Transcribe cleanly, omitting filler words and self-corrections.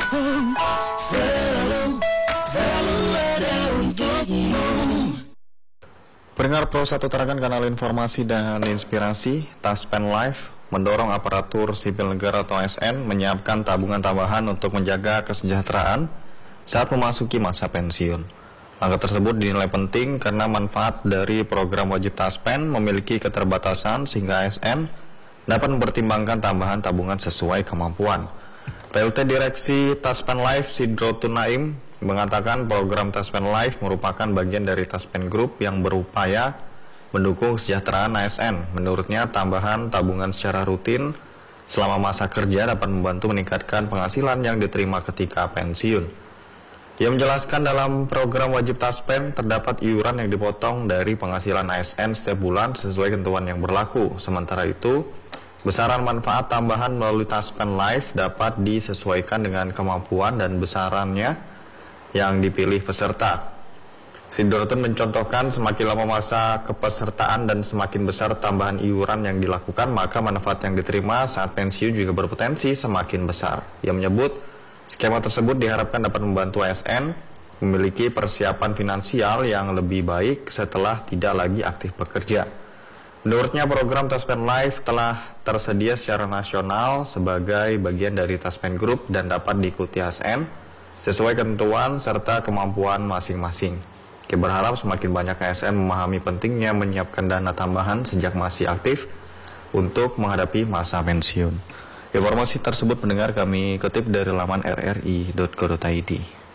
Selalu ada untukmu. Pendengar Pro 1 Tarakan, kanal informasi dan inspirasi. Taspen Life mendorong aparatur sipil negara atau ASN menyiapkan tabungan tambahan untuk menjaga kesejahteraan saat memasuki masa pensiun. Langkah tersebut dinilai penting karena manfaat dari program wajib Taspen memiliki keterbatasan sehingga ASN dapat mempertimbangkan tambahan tabungan sesuai kemampuan. PLT Direksi Taspen Life Sidrotul Naim mengatakan program Taspen Life merupakan bagian dari Taspen Group yang berupaya mendukung kesejahteraan ASN. Menurutnya, tambahan tabungan secara rutin selama masa kerja dapat membantu meningkatkan penghasilan yang diterima ketika pensiun. Ia menjelaskan dalam program wajib Taspen terdapat iuran yang dipotong dari penghasilan ASN setiap bulan sesuai ketentuan yang berlaku. Sementara itu, besaran manfaat tambahan melalui Taspen Life dapat disesuaikan dengan kemampuan dan besarannya yang dipilih peserta. Sidrotul mencontohkan semakin lama masa kepesertaan dan semakin besar tambahan iuran yang dilakukan, maka manfaat yang diterima saat pensiun juga berpotensi semakin besar. Ia menyebut skema tersebut diharapkan dapat membantu ASN memiliki persiapan finansial yang lebih baik setelah tidak lagi aktif bekerja. Menurutnya, program Taspen Life telah tersedia secara nasional sebagai bagian dari Taspen Group dan dapat diikuti ASN sesuai ketentuan serta kemampuan masing-masing. Kita berharap semakin banyak ASN memahami pentingnya menyiapkan dana tambahan sejak masih aktif untuk menghadapi masa pensiun. Informasi tersebut pendengar kami kutip dari laman rri.co.id.